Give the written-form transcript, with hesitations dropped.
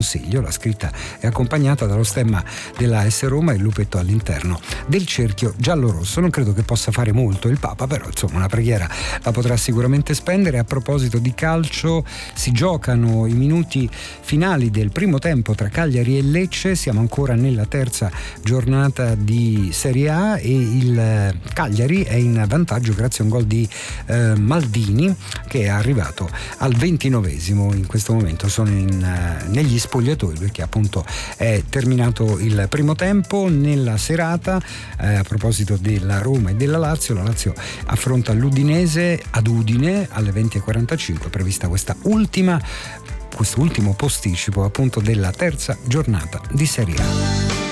consiglio. La scritta è accompagnata dallo stemma della AS Roma e il lupetto all'interno del cerchio giallo-rosso. Non credo che possa fare molto il Papa, però insomma una preghiera la potrà sicuramente spendere. A proposito di calcio, si giocano i minuti finali del primo tempo tra Cagliari e Lecce. Siamo ancora nella terza giornata di Serie A e il Cagliari è in vantaggio grazie a un gol di Maldini, che è arrivato al 29esimo. In questo momento sono negli spogliatoi perché appunto è terminato il primo tempo. Nella serata, a proposito della Roma e della Lazio, la Lazio affronta l'Udinese ad Udine alle 20:45, prevista questo ultimo posticipo appunto della terza giornata di Serie A.